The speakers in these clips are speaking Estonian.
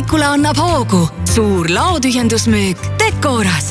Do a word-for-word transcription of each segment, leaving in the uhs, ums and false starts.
hommikule annab hoogu suur laotühjendusmüük Decoras.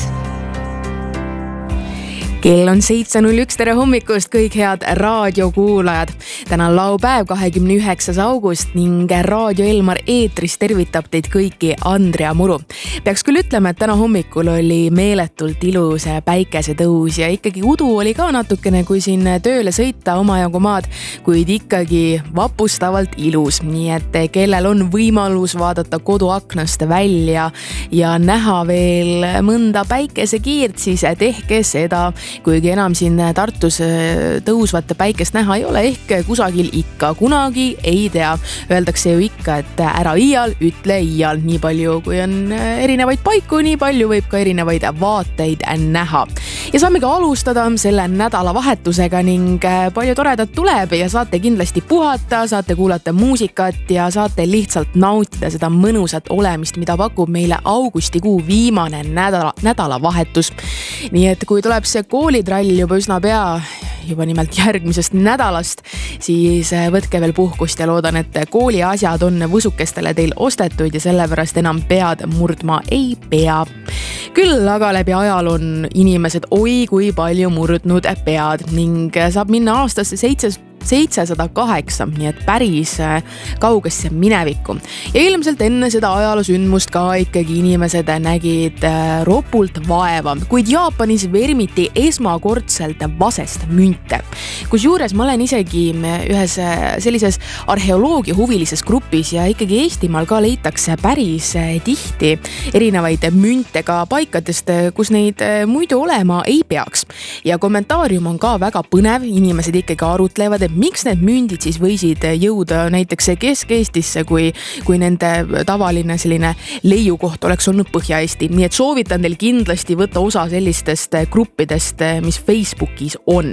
Kell on seitse null üks, tere hommikust kõik head raadiokuulajad. Täna on laupäev, kahekümne üheksas august ning Raadio Elmar eetris tervitab teid kõiki Andrea Muru. Peaks küll ütlema, et täna hommikul oli meeletult ilus päikesetõus ja ikkagi udu oli ka natukene, kui siin tööle sõita omajagu maad, kuid ikkagi vapustavalt ilus. Nii et kellel on võimalus vaadata koduaknast välja ja näha veel mõnda päikesekiirt, siis tehke seda. Kuigi enam siin Tartus tõusvat päikest näha ei ole, ehk kusagil ikka kunagi ei tea. Öeldakse ju ikka, et ära iial, ütle iial. Nii palju, kui on erinevaid paiku, nii palju võib ka erinevaid vaateid näha. Ja saame ka alustada selle nädalavahetusega ning palju toredat tuleb ja saate kindlasti puhata, saate kuulata muusikat ja saate lihtsalt nautida seda mõnusat olemist, mida pakub meile augustikuu viimane nädala, nädalavahetus. Nii et kui tuleb see koolitrall juba üsna pea, juba nimelt järgmisest nädalast, siis võtke veel puhkust ja loodan, et kooli asjad on võsukestele teil ostetud ja sellepärast enam pead murdma ei pea. Küll aga läbi ajal on inimesed oi kui palju murdnud pead ning saab minna aastasse seitsesada kaheksa, nii et päris kaugesse minevikku. Ja ilmselt enne seda ajalosündmust ka ikkagi inimesed nägid ropult vaeva, kuid Jaapanis vermiti esmakordselt vasest münte. Kusjuures ma olen isegi ühes sellises arheoloogia huvilises grupis ja ikkagi Eestimaal ka leitakse päris tihti erinevaid münte ka paikadest, kus neid muidu olema ei peaks. Ja kommentaarium on ka väga põnev, inimesed ikkagi arutlevad, et miks need mündid siis võisid jõuda näiteks Kesk-Eestisse, kui, kui nende tavaline selline leiukoht oleks olnud Põhja-Eesti. Nii et soovitan teil kindlasti võtta osa sellistest gruppidest, mis Facebookis on.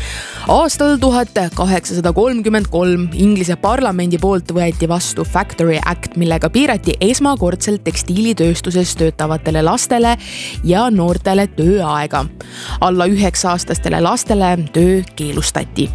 Aastal tuhat kaheksasada kolmkümmend kolm Inglise parlamendi poolt võeti vastu Factory Act, millega piirati esmakordselt tekstiilitööstuses töötavatele lastele ja noortele tööaega. Alla üheksa aastastele lastele töö keelustati.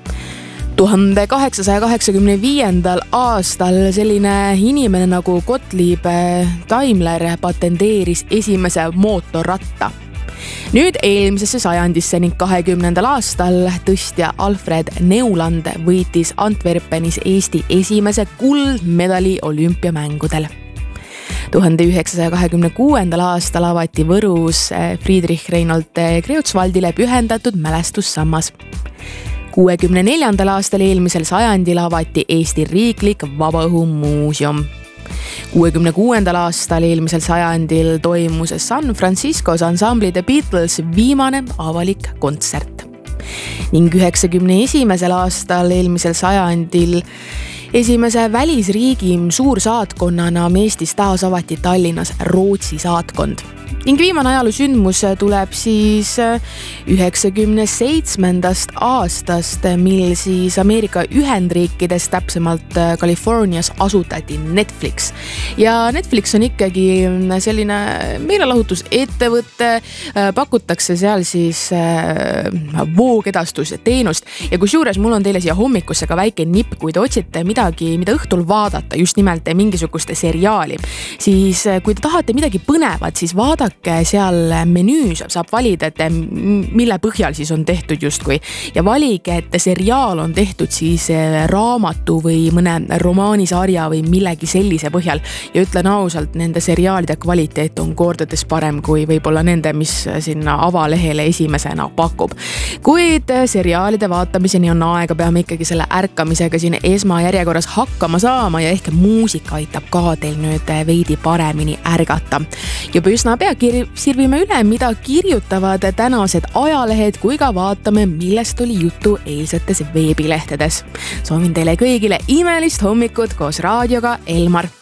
tuhande kaheksasaja kaheksakümne viiendal aastal selline inimene nagu Gottlieb Daimler patenteeris esimese mootorratta. Nüüd eelmisesse sajandisse ning kahekümnendal aastal tõstja Alfred Neuland võitis Antwerpenis Eesti esimese kuldmedali olümpiamängudel. tuhande üheksasaja kahekümne kuuendal aastal avati Võrus Friedrich Reinhold Kreutzwaldile pühendatud mälestussammas. kuuekümne neljandal aastal eelmisel sajandil avati Eesti riiklik vabaõhumuuseum. kuuekümne kuuendal aastal eelmisel sajandil toimus San Franciscos ansambli The Beatles viimane avalik kontsert. Ning üheksakümne esimesel aastal eelmisel sajandil esimese välisriigi suursaatkonnana Eestis taas avati Tallinnas Rootsi saatkond. Ning viimane ajalosündmus tuleb siis üheksakümne seitsmendast aastast, mil siis Ameerika Ühendriikides, täpsemalt Californias asutati Netflix. Ja Netflix on ikkagi selline meelelahutusettevõte, pakutakse seal siis voogedastuse teenust ja kusjuures mul on teile siia hommikusse ka väike nipp, kui te otsite midagi, mida õhtul vaadata, just nimelt mingisugust seriaali, siis kui te tahate midagi põnevat, siis vaadake seal menüüs, saab valida, et mille põhjal siis on tehtud justkui ja valige, et seriaal on tehtud siis raamatu või mõne romaanisarja või millegi sellise põhjal ja ütlen ausalt, nende seriaalide kvaliteet on kordades parem kui võib-olla nende, mis sinna avalehele esimesena pakub. Kuid seriaalide vaatamiseni on aega, peame ikkagi selle ärkamisega siin esmajärjekorras hakkama saama ja ehk muusika aitab ka teil nüüd veidi paremini ärgata. Juba üsna pea sirvime üle, mida kirjutavad tänased ajalehed, kui ka vaatame, millest oli juttu eilsetes veebilehtedes. Soovin teile kõigile imelist hommikut koos raadioga Elmar.